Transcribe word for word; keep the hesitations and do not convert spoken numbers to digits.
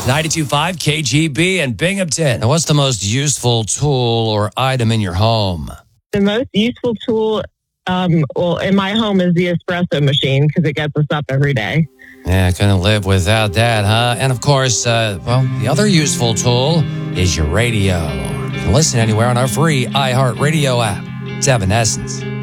ninety-two point five K G B and Binghamton. Now, what's the most useful tool or item in your home? The most useful tool, um, well, in my home is the espresso machine because it gets us up every day. Yeah, couldn't live without that, huh? And of course, uh, well, the other useful tool is your radio. You can listen anywhere on our free iHeartRadio app. It's Evanescence.